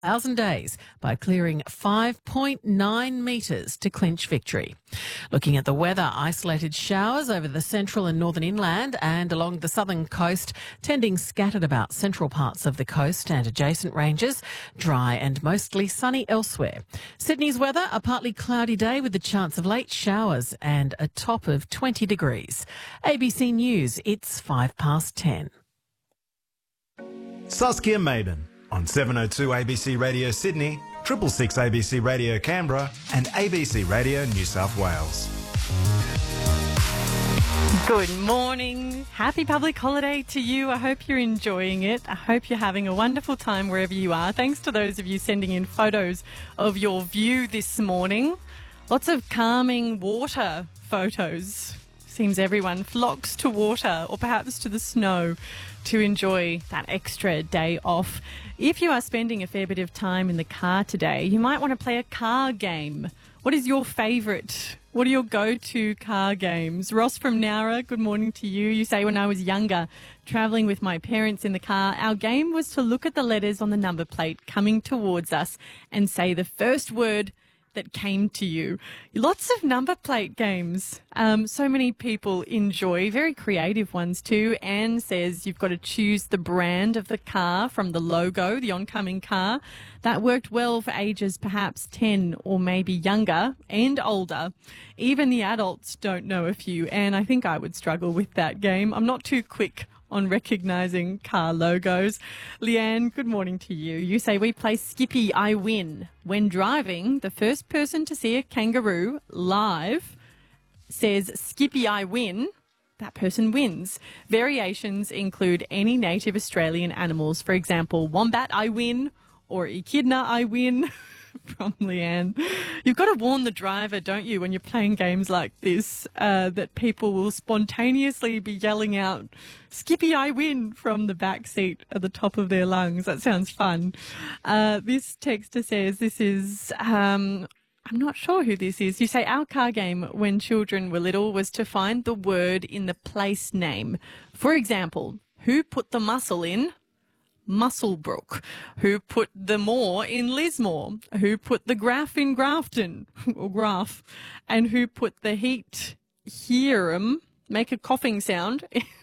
1,000 days by clearing 5.9 metres to clinch victory. Looking at the weather, isolated showers over the central and northern inland and along the southern coast, tending scattered about central parts of the coast and adjacent ranges, dry and mostly sunny elsewhere. Sydney's weather, a partly cloudy day with the chance of late showers and a top of 20 degrees. ABC News, it's 10:05. Saskia Maben on 702 ABC Radio Sydney, 666 ABC Radio Canberra and ABC Radio New South Wales. Good morning. Happy public holiday to you. I hope you're enjoying it. I hope you're having a wonderful time wherever you are. Thanks to those of you sending in photos of your view this morning. Lots of calming water photos. Seems everyone flocks to water or perhaps to the snow to enjoy that extra day off. If you are spending a fair bit of time in the car today, you might want to play a car game. What is your favourite? What are your go-to car games? Ross from Nowra, good morning to you. You say, when I was younger, travelling with my parents in the car, our game was to look at the letters on the number plate coming towards us and say the first word that came to you. Lots of number plate games. So many people enjoy, very creative ones too. Anne says you've got to choose the brand of the car from the logo, the oncoming car. That worked well for ages perhaps 10 or maybe younger and older. Even the adults don't know a few, and I think I would struggle with that game. I'm not too quick on recognising car logos. Leanne, good morning to you. You say we play Skippy, I win. When driving, the first person to see a kangaroo live says Skippy, I win. That person wins. Variations include any native Australian animals. For example, wombat, I win, or echidna, I win. From Leanne. You've got to warn the driver, don't you, when you're playing games like this, that people will spontaneously be yelling out, Skippy, I win, from the back seat at the top of their lungs. That sounds fun. This texter says this is, I'm not sure who this is. You say our car game when children were little was to find the word in the place name. For example, who put the muscle in Musselbrook? Who put the more in Lismore? Who put the graph in Grafton or Graph? And who put the heat Hiram, make a coughing sound,